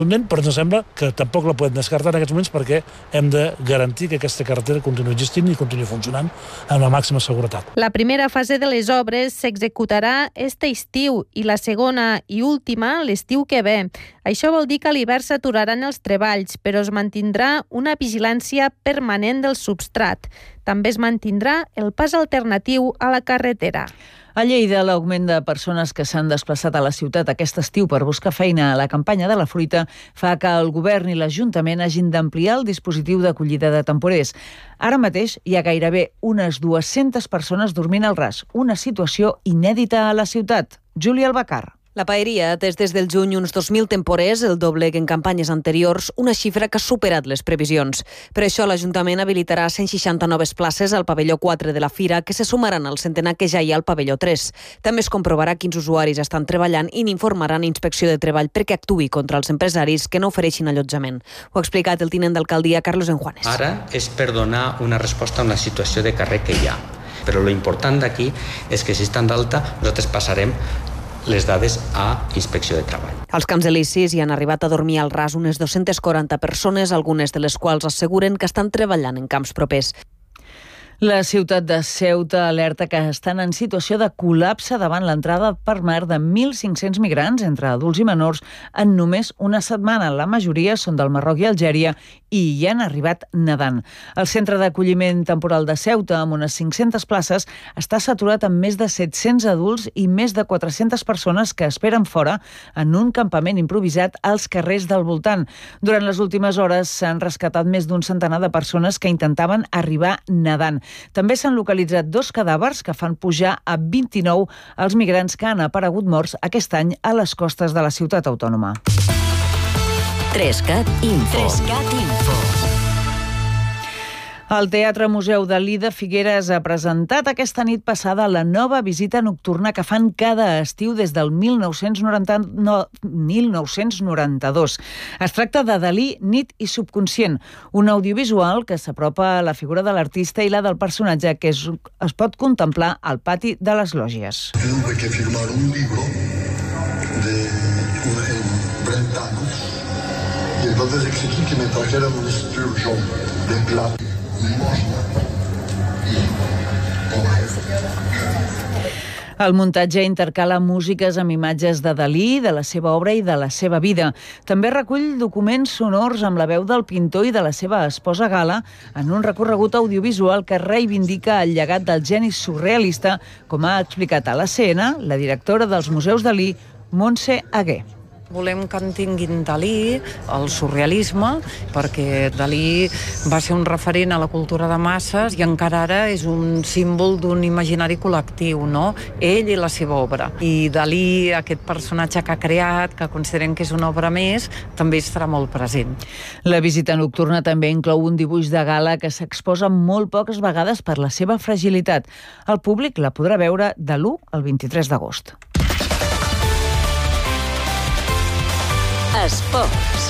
però ens sembla que tampoc la podem descartar en aquests moments perquè hem de garantir que aquesta carretera continuï existint i continuï funcionant amb la màxima seguretat. La primera fase de les obres s'executarà este estiu i la segona i última l'estiu que ve. Això vol dir que a l'hivern s'aturaran els treballs, però es mantindrà una vigilància permanent del substrat. També es mantindrà el pas alternatiu a la carretera. A Lleida, l'augment de persones que s'han desplaçat a la ciutat aquest estiu per buscar feina a la campanya de la fruita fa que el govern i l'Ajuntament hagin d'ampliar el dispositiu d'acollida de temporers. Ara mateix hi ha gairebé unes 200 persones dormint al ras, una situació inèdita a la ciutat. Júlia Albacar. La Paeria té des del juny uns 2.000 temporers, el doble que en campanyes anteriors, una xifra que ha superat les previsions. Per això l'Ajuntament habilitarà 160 noves places al pavelló 4 de la Fira, que se sumaran al centenar que ja hi ha al pavelló 3. També es comprovarà quins usuaris estan treballant i n'informaran Inspecció de Treball perquè actuï contra els empresaris que no ofereixin allotjament. Ho ha explicat el tinent d'alcaldia Carlos Enjuanes. Ara és per donar una resposta a una situació de carrer que hi ha. Però lo important d'aquí és que si estan d'alta, nosaltres passarem les dades a Inspecció de Treball. Als Camps Elisis hi han arribat a dormir al ras unes 240 persones, algunes de les quals asseguren que estan treballant en camps propers. La ciutat de Ceuta alerta que estan en situació de col·lapse davant l'entrada per mar de 1.500 migrants, entre adults i menors, en només una setmana. La majoria són del Marroc i Algèria i hi han arribat nedant. El centre d'acolliment temporal de Ceuta, amb unes 500 places, està saturat amb més de 700 adults i més de 400 persones que esperen fora en un campament improvisat als carrers del voltant. Durant les últimes hores s'han rescatat més d'un centenar de persones que intentaven arribar nedant. També s'han localitzat 2 cadàvers que fan pujar a 29 els migrants que han aparegut morts aquest any a les costes de la ciutat autònoma. 3CAT Info. El Teatre Museu Dalí de Figueres ha presentat aquesta nit passada la nova visita nocturna que fan cada estiu des del 1992. Es tracta de Dalí, nit i subconscient, un audiovisual que s'apropa a la figura de l'artista i la del personatge que es pot contemplar al pati de les lògies. Tuve que firmar un libro de 30 años y entonces exigí que me trajeran un esturgeon de plata. El muntatge intercala músiques amb imatges de Dalí, de la seva obra i de la seva vida. També recull documents sonors amb la veu del pintor i de la seva esposa Gala en un recorregut audiovisual que reivindica el llegat del geni surrealista, com ha explicat a l'ACN la directora dels Museus Dalí, Montse Aguer. Volem que entenguin Dalí, el surrealisme, perquè Dalí va ser un referent a la cultura de masses i encara ara és un símbol d'un imaginari col·lectiu, no? Ell i la seva obra. I Dalí, aquest personatge que ha creat, que considerem que és una obra més, també estarà molt present. La visita nocturna també inclou un dibuix de Gala que s'exposa molt poques vegades per la seva fragilitat. El públic la podrà veure de l'1 al 23 d'agost. Esports.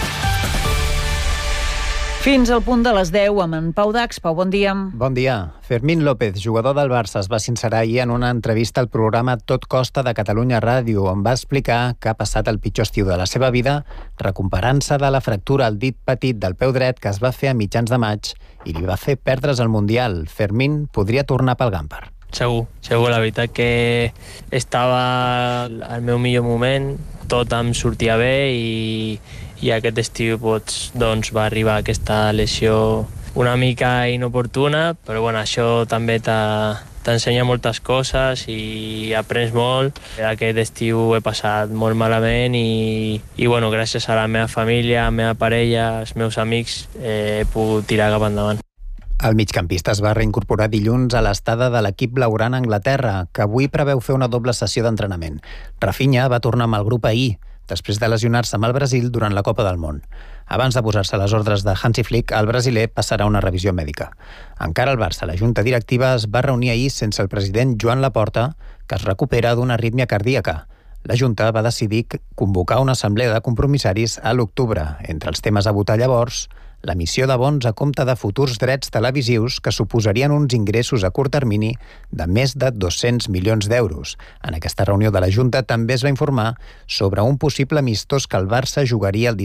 Fins al punt de les 10 amb en Pau Dax. Pau, bon dia. Bon dia. Fermín López, jugador del Barça, es va sincerar ahir en una entrevista al programa Tot Costa de Catalunya Ràdio, on va explicar que ha passat el pitjor estiu de la seva vida recuperant-se de la fractura al dit petit del peu dret que es va fer a mitjans de maig i li va fer perdre's el Mundial. Fermín podria tornar pel Gàmpar. Segur. La veritat que estava al meu millor moment, tot em sortia bé i aquest estiu doncs, va arribar aquesta lesió una mica inoportuna, però bueno, això també t'ensenya moltes coses i aprens molt. Aquest estiu he passat molt malament i bueno, gràcies a la meva família, a la meva parella, als meus amics, he pogut tirar cap endavant. El migcampista es va reincorporar dilluns a l'estada de l'equip blaugrana a Anglaterra, que avui preveu fer una doble sessió d'entrenament. Rafinha va tornar amb el grup ahir, després de lesionar-se amb el Brasil durant la Copa del Món. Abans de posar-se a les ordres de Hansi Flick, el brasiler passarà una revisió mèdica. Encara el Barça, la junta directiva, es va reunir ahir sense el president Joan Laporta, que es recupera d'una arrítmia cardíaca. La junta va decidir convocar una assemblea de compromissaris a l'octubre. Entre els temes a votar llavors, l'emissió de bons a compte de futurs drets televisius que suposarien uns ingressos a curt termini de més de 200 milions d'euros. En aquesta reunió de la Junta també es va informar sobre un possible amistós que el Barça jugaria el